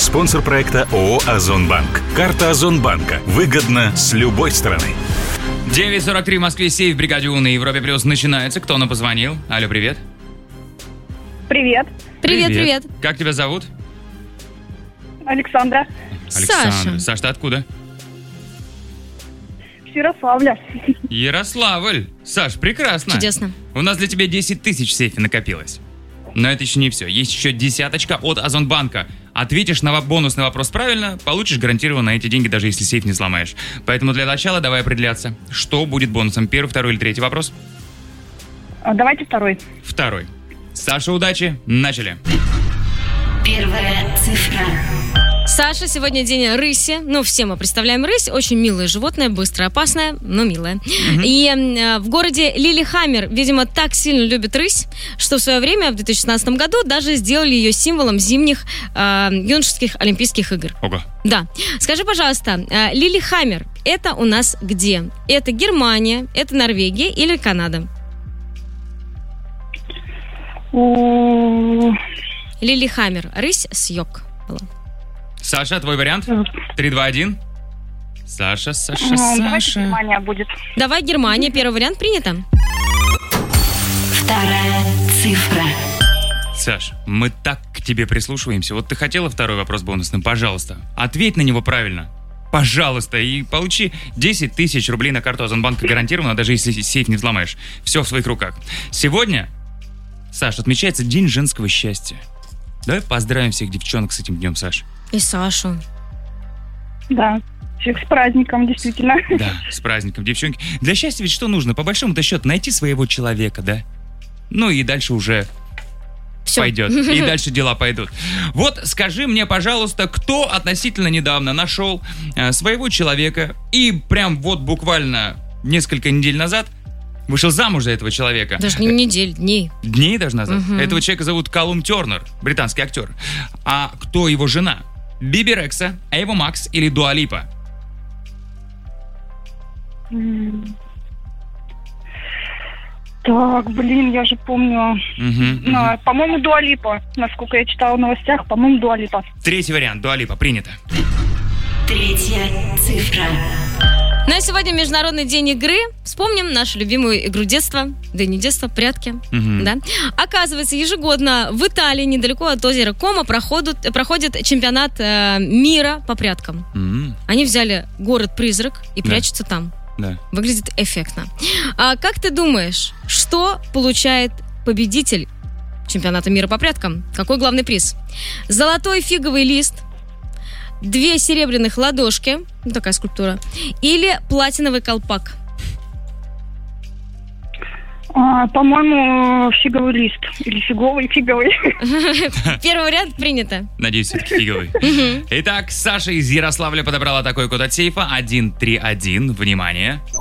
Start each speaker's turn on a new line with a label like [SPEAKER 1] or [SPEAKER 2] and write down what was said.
[SPEAKER 1] Спонсор проекта ООО «Озонбанк». Карта Озонбанка. Выгодно с любой стороны.
[SPEAKER 2] 9:43 в Москве, сейф в бригаде У на Европе Плюс начинается. Кто нам позвонил? Алло, привет.
[SPEAKER 3] Привет.
[SPEAKER 4] Привет.
[SPEAKER 2] Как тебя зовут?
[SPEAKER 3] Александра.
[SPEAKER 2] Александра. Саш, ты откуда?
[SPEAKER 3] С Ярославля.
[SPEAKER 2] Ярославль. Саш, прекрасно.
[SPEAKER 4] Чудесно.
[SPEAKER 2] У нас для тебя 10 тысяч в сейфе накопилось. Но это еще не все. Есть еще 10 от Озонбанка. Ответишь на бонусный вопрос правильно, получишь гарантированно эти деньги, даже если сейф не сломаешь. Поэтому для начала давай определяться, что будет бонусом. Первый, второй или третий вопрос?
[SPEAKER 3] Давайте второй.
[SPEAKER 2] Второй. Саша, удачи. Начали.
[SPEAKER 5] Первая цифра.
[SPEAKER 4] Саша, сегодня день рыси. Ну, все мы представляем рысь. Очень милое животное, быстрое, опасное, но милое. И в городе Лилихаммер, видимо, так сильно любят рысь, что в свое время, в 2016 году, даже сделали ее символом зимних юношеских Олимпийских игр.
[SPEAKER 2] Ого.
[SPEAKER 4] Да. Скажи, пожалуйста, Лилихаммер, это у нас где? Это Германия, это Норвегия или Канада? Лилихаммер. Рысь с йог была.
[SPEAKER 2] Саша, твой вариант? 3, 2, 1. Саша.
[SPEAKER 3] Давайте Германия будет.
[SPEAKER 4] Давай, Германия. Первый вариант принято.
[SPEAKER 5] Вторая цифра.
[SPEAKER 2] Саш, мы так к тебе прислушиваемся. Вот ты хотела второй вопрос бонусным? Пожалуйста, ответь на него правильно. Пожалуйста, и получи 10 тысяч рублей на карту Озонбанка гарантированно, даже если сейф не взломаешь. Все в своих руках. Сегодня, Саш, отмечается День женского счастья. Давай поздравим всех девчонок с этим днем, Саш.
[SPEAKER 4] И Сашу.
[SPEAKER 3] Да. Всех с праздником, действительно.
[SPEAKER 2] Да, с праздником, девчонки. Для счастья ведь что нужно? По большому-то счету найти своего человека, да? Ну и дальше уже
[SPEAKER 4] Всё.
[SPEAKER 2] пойдет. И дальше дела пойдут. Вот скажи мне, пожалуйста, кто относительно недавно нашел своего человека и прям вот буквально несколько недель назад вышел замуж за этого человека.
[SPEAKER 4] Даже не недель, дней.
[SPEAKER 2] Дней даже назад. Этого человека зовут Калум Тернер, британский актер. А кто его жена? Биби Рекса, Эва Макс или Дуа Липа?
[SPEAKER 3] Так, я же помню. По-моему, Дуа Липа. Насколько я читала в новостях, по-моему, Дуа Липа.
[SPEAKER 2] Третий вариант, Дуа Липа, принято.
[SPEAKER 5] Третья цифра.
[SPEAKER 4] Ну а сегодня Международный день игры. Вспомним нашу любимую игру детства. Да не детства, прятки. Да? Оказывается, ежегодно в Италии, недалеко от озера Комо, проходит чемпионат мира по пряткам. Они взяли город-призрак и прячутся там.
[SPEAKER 2] Да.
[SPEAKER 4] Выглядит эффектно. А как ты думаешь, что получает победитель чемпионата мира по пряткам? Какой главный приз? Золотой фиговый лист, 2 серебряных ладошки, такая скульптура, или платиновый колпак?
[SPEAKER 3] По-моему, фиговый лист. Или фиговый.
[SPEAKER 4] Первый вариант принято.
[SPEAKER 2] Надеюсь, все-таки фиговый. Итак, Саша из Ярославля подобрала такой код от сейфа. 131. Внимание.